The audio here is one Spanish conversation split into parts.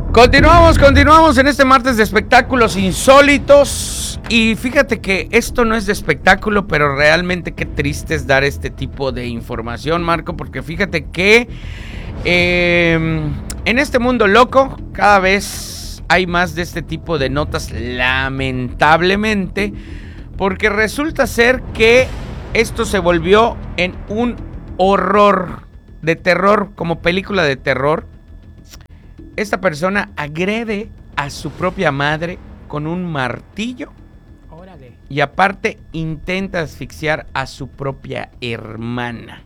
Continuamos en este martes de espectáculos insólitos. Y fíjate que esto no es de espectáculo, pero realmente qué triste es dar este tipo de información, Marco, porque fíjate que en este mundo loco cada vez hay más de este tipo de notas, lamentablemente, porque resulta ser que esto se volvió en un horror de terror, como película de terror. Esta persona agrede a su propia madre con un martillo. Órale. Y aparte intenta asfixiar a su propia hermana.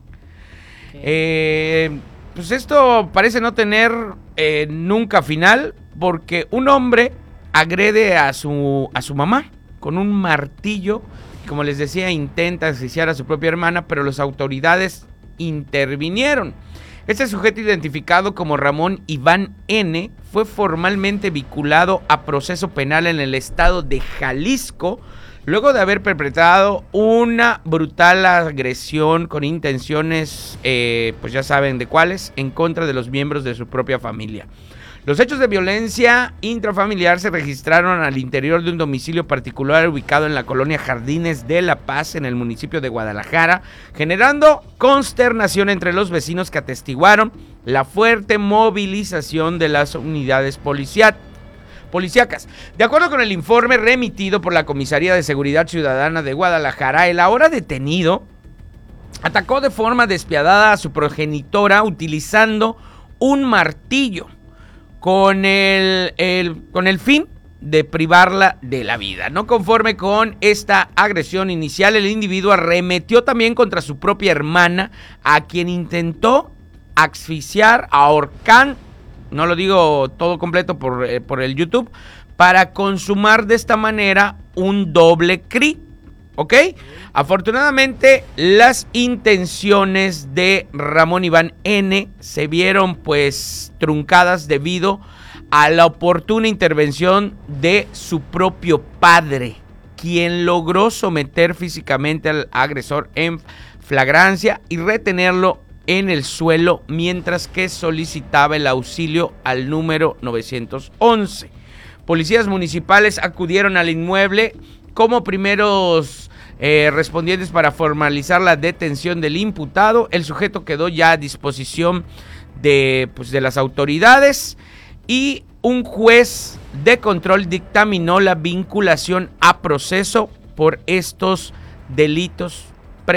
Pues esto parece no tener nunca final, porque un hombre agrede a su mamá con un martillo. Como les decía, intenta asfixiar a su propia hermana, pero las autoridades intervinieron. Este sujeto, identificado como Ramón Iván N., fue formalmente vinculado a proceso penal en el estado de Jalisco, luego de haber perpetrado una brutal agresión con intenciones, pues ya saben de cuáles, en contra de los miembros de su propia familia. Los hechos de violencia intrafamiliar se registraron al interior de un domicilio particular ubicado en la colonia Jardines de la Paz, en el municipio de Guadalajara, generando consternación entre los vecinos que atestiguaron la fuerte movilización de las unidades policíacas. De acuerdo con el informe remitido por la Comisaría de Seguridad Ciudadana de Guadalajara, el ahora detenido atacó de forma despiadada a su progenitora utilizando un martillo, con el fin de privarla de la vida. No conforme con esta agresión inicial, el individuo arremetió también contra su propia hermana, a quien intentó asfixiar, ahorcar, no lo digo todo completo por el YouTube, para consumar de esta manera un doble crimen. ¿Ok? Afortunadamente, las intenciones de Ramón Iván N. se vieron pues truncadas debido a la oportuna intervención de su propio padre, quien logró someter físicamente al agresor en flagrancia y retenerlo en el suelo mientras que solicitaba el auxilio al número 911. Policías municipales acudieron al inmueble como primeros respondientes para formalizar la detención del imputado. El sujeto quedó ya a disposición de las autoridades y un juez de control dictaminó la vinculación a proceso por estos delitos,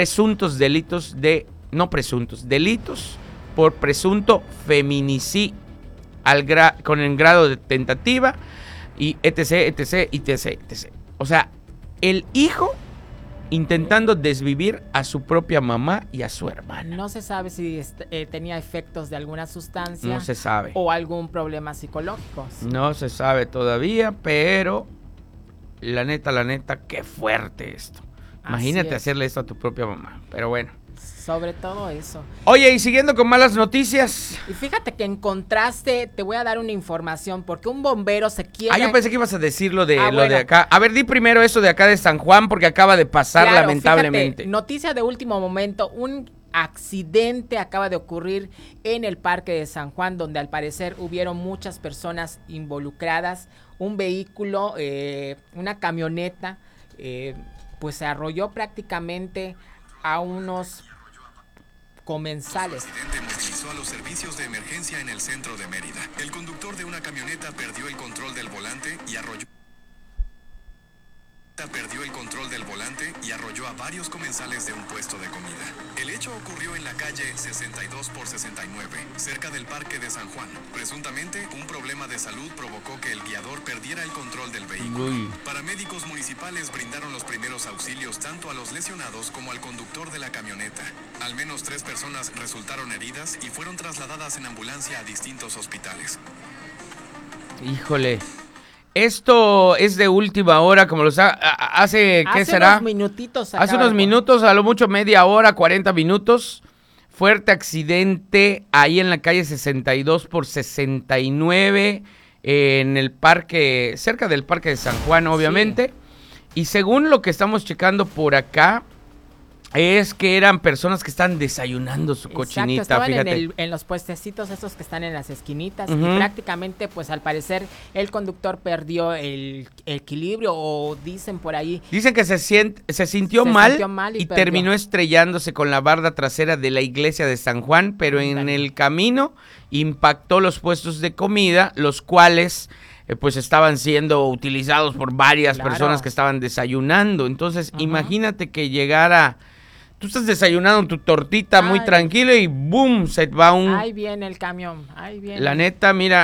delitos por presunto feminicidio con el grado de tentativa y etc. O sea, el hijo intentando desvivir a su propia mamá y a su hermana. No se sabe si tenía efectos de alguna sustancia. No se sabe. O algún problema psicológico. No se sabe todavía, pero la neta, qué fuerte esto. Imagínate hacerle esto a tu propia mamá, pero bueno. Sobre todo eso. Oye, y siguiendo con malas noticias. Y fíjate que en contraste te voy a dar una información, porque un bombero se quiere... yo pensé que ibas a decir lo de acá. A ver, di primero eso de acá de San Juan, porque acaba de pasar, claro, lamentablemente. Fíjate, noticia de último momento, un accidente acaba de ocurrir en el Parque de San Juan, donde al parecer hubieron muchas personas involucradas. Un vehículo, una camioneta, pues se arrolló prácticamente a unos comensales. El accidente movilizó a los servicios de emergencia en el centro de Mérida. El conductor de una camioneta perdió el control del volante y arrolló a varios comensales de un puesto de comida. El hecho ocurrió en la calle 62 por 69, cerca del Parque de San Juan. Presuntamente, un problema de salud provocó que el guiador perdiera el control del vehículo. Paramédicos municipales brindaron los primeros auxilios tanto a los lesionados como al conductor de la camioneta. Al menos 3 personas resultaron heridas y fueron trasladadas en ambulancia a distintos hospitales. Híjole. Esto es de última hora, como hace ¿qué será? Unos minutitos. Hace unos minutos, a lo mucho media hora, 40 minutos. Fuerte accidente ahí en la calle 62 por 69, en el parque, cerca del Parque de San Juan, obviamente. Sí. Y según lo que estamos checando por acá, es que eran personas que están desayunando su cochinita, estaban fíjate. en los puestecitos esos que están en las esquinitas, Ujú. y prácticamente, pues al parecer, el conductor perdió el equilibrio, o dicen por ahí. Dicen que se sintió Se mal, sintió mal y y perdió. terminó estrellándose con la barda trasera de la iglesia de San Juan, pero en Ándale. el camino impactó los puestos de comida, los cuales pues estaban siendo utilizados por varias Claro. personas que estaban desayunando. Entonces, Ajá. imagínate que llegara, tú estás desayunando tu tortita muy Ay. tranquilo y ¡boom! Se va un... Ahí viene el camión, ahí viene. La neta, mira,